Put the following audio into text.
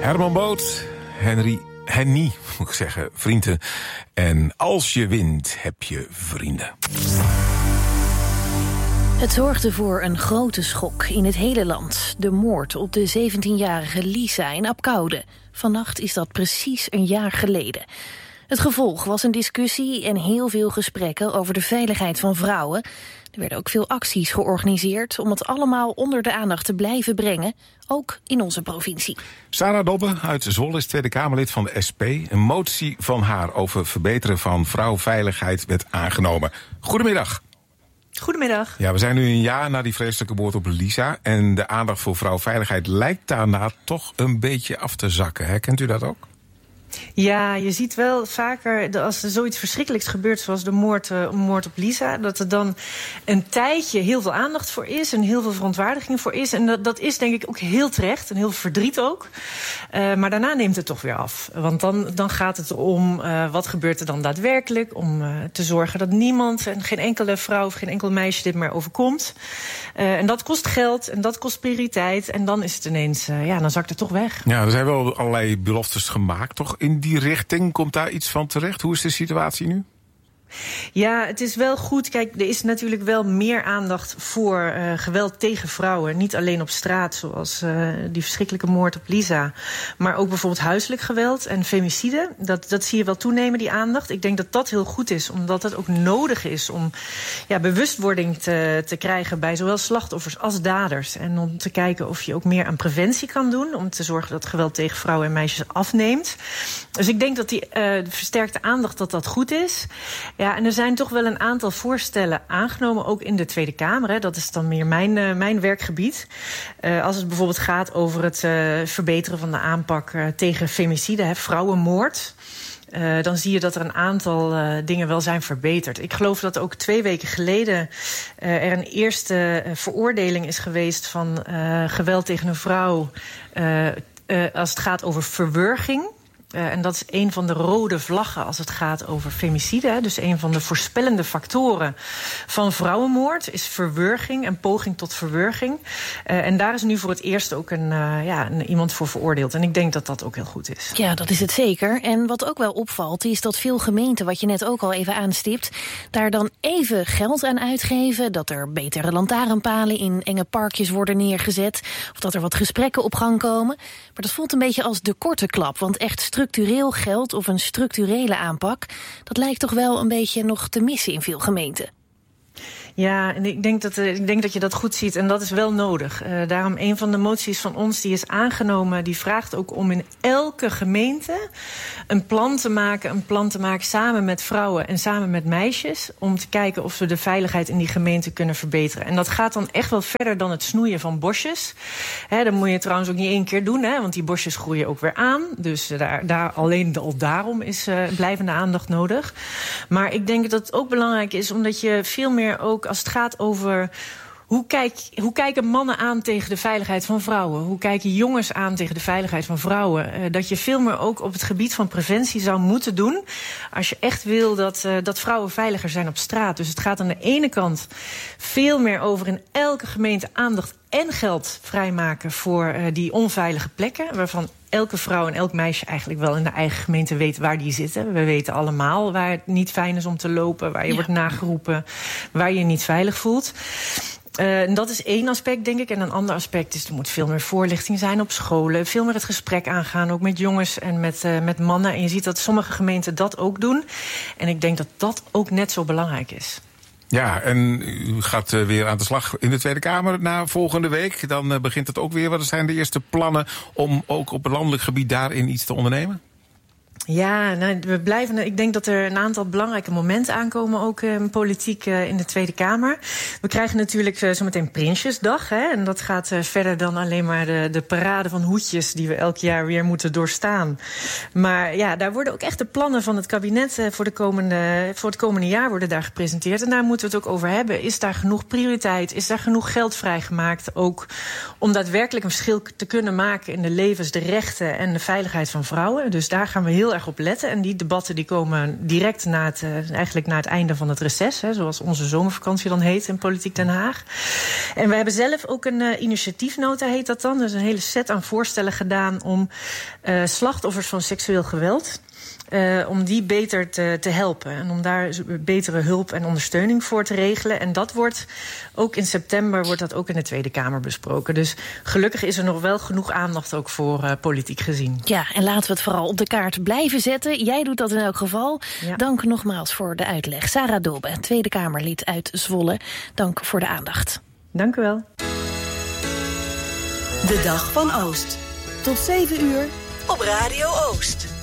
Herman Boot, Henny, moet ik zeggen, vrienden. En als je wint, heb je vrienden. Het zorgde voor een grote schok in het hele land. De moord op de 17-jarige Lisa in Apkoude. Vannacht is dat precies een jaar geleden. Het gevolg was een discussie en heel veel gesprekken over de veiligheid van vrouwen. Er werden ook veel acties georganiseerd om het allemaal onder de aandacht te blijven brengen, ook in onze provincie. Sarah Dobbe uit Zwolle is Tweede Kamerlid van de SP. Een motie van haar over verbeteren van vrouwenveiligheid werd aangenomen. Goedemiddag. Goedemiddag. Ja, we zijn nu een jaar na die vreselijke moord op Lisa. En de aandacht voor vrouwenveiligheid lijkt daarna toch een beetje af te zakken. Herkent u dat ook? Ja, je ziet wel vaker, als er zoiets verschrikkelijks gebeurt, zoals de moord op Lisa, dat er dan een tijdje heel veel aandacht voor is en heel veel verontwaardiging voor is. En dat is denk ik ook heel terecht en heel verdriet ook. Maar daarna neemt het toch weer af. Want dan gaat het om wat gebeurt er dan daadwerkelijk, om te zorgen dat niemand en geen enkele vrouw of geen enkel meisje dit meer overkomt. En dat kost geld en dat kost prioriteit. En dan is het ineens, dan zakt het toch weg. Ja, er zijn wel allerlei beloftes gemaakt, toch? In die richting komt daar iets van terecht? Hoe is de situatie nu? Ja, het is wel goed. Kijk, er is natuurlijk wel meer aandacht voor geweld tegen vrouwen. Niet alleen op straat, zoals die verschrikkelijke moord op Lisa. Maar ook bijvoorbeeld huiselijk geweld en femicide. Dat zie je wel toenemen, die aandacht. Ik denk dat dat heel goed is, omdat het ook nodig is om bewustwording te krijgen bij zowel slachtoffers als daders. En om te kijken of je ook meer aan preventie kan doen, om te zorgen dat geweld tegen vrouwen en meisjes afneemt. Dus ik denk dat die versterkte aandacht dat goed is. Ja, en er zijn toch wel een aantal voorstellen aangenomen, ook in de Tweede Kamer. Hè. Dat is dan meer mijn werkgebied. Als het bijvoorbeeld gaat over het verbeteren van de aanpak tegen femicide, vrouwenmoord. Dan zie je dat er een aantal dingen wel zijn verbeterd. Ik geloof dat ook 2 weken geleden er een eerste veroordeling is geweest van geweld tegen een vrouw als het gaat over verwurging. En dat is een van de rode vlaggen als het gaat over femicide. Dus een van de voorspellende factoren van vrouwenmoord is verwurging en poging tot verwurging. En daar is nu voor het eerst ook iemand voor veroordeeld. En ik denk dat dat ook heel goed is. Ja, dat is het zeker. En wat ook wel opvalt is dat veel gemeenten, wat je net ook al even aanstipt, daar dan even geld aan uitgeven. Dat er betere lantaarnpalen in enge parkjes worden neergezet. Of dat er wat gesprekken op gang komen. Maar dat voelt een beetje als de korte klap. Want echt structureel geld of een structurele aanpak, dat lijkt toch wel een beetje nog te missen in veel gemeenten. Ja, en ik denk dat je dat goed ziet en dat is wel nodig. Daarom een van de moties van ons die is aangenomen, die vraagt ook om in elke gemeente een plan te maken samen met vrouwen en samen met meisjes, om te kijken of we de veiligheid in die gemeente kunnen verbeteren. En dat gaat dan echt wel verder dan het snoeien van bosjes. Dat moet je trouwens ook niet 1 keer doen, want die bosjes groeien ook weer aan. Dus alleen al daarom is blijvende aandacht nodig. Maar ik denk dat het ook belangrijk is, omdat je veel meer ook als het gaat over hoe kijken mannen aan tegen de veiligheid van vrouwen? Hoe kijken jongens aan tegen de veiligheid van vrouwen? Dat je veel meer ook op het gebied van preventie zou moeten doen, als je echt wil dat vrouwen veiliger zijn op straat. Dus het gaat aan de ene kant veel meer over in elke gemeente aandacht en geld vrijmaken voor die onveilige plekken, waarvan elke vrouw en elk meisje eigenlijk wel in de eigen gemeente weet waar die zitten. We weten allemaal waar het niet fijn is om te lopen, waar je wordt nageroepen, waar je je niet veilig voelt. En dat is 1 aspect, denk ik. En een ander aspect is, er moet veel meer voorlichting zijn op scholen. Veel meer het gesprek aangaan, ook met jongens en met mannen. En je ziet dat sommige gemeenten dat ook doen. En ik denk dat dat ook net zo belangrijk is. Ja, en u gaat weer aan de slag in de Tweede Kamer na volgende week. Dan begint het ook weer. Wat zijn de eerste plannen om ook op het landelijk gebied daarin iets te ondernemen? Ja, we blijven. Ik denk dat er een aantal belangrijke momenten aankomen, ook politiek in de Tweede Kamer. We krijgen natuurlijk zometeen Prinsjesdag. En dat gaat verder dan alleen maar de parade van hoedjes die we elk jaar weer moeten doorstaan. Maar ja, daar worden ook echt de plannen van het kabinet voor het komende jaar worden daar gepresenteerd. En daar moeten we het ook over hebben. Is daar genoeg prioriteit? Is daar genoeg geld vrijgemaakt? Ook om daadwerkelijk een verschil te kunnen maken in de levens, de rechten en de veiligheid van vrouwen. Dus daar gaan we heel heel erg op letten. En die debatten die komen direct na het einde van het reces. Hè, zoals onze zomervakantie dan heet in Politiek Den Haag. En we hebben zelf ook een initiatiefnota, heet dat dan. Dus een hele set aan voorstellen gedaan om slachtoffers van seksueel geweld... om die beter te helpen. En om daar betere hulp en ondersteuning voor te regelen. En dat wordt ook in september ook in de Tweede Kamer besproken. Dus gelukkig is er nog wel genoeg aandacht ook voor politiek gezien. Ja, en laten we het vooral op de kaart blijven zetten. Jij doet dat in elk geval. Ja. Dank nogmaals voor de uitleg. Sarah Dobbe, Tweede Kamerlid uit Zwolle. Dank voor de aandacht. Dank u wel. De Dag van Oost. Tot 7 uur op Radio Oost.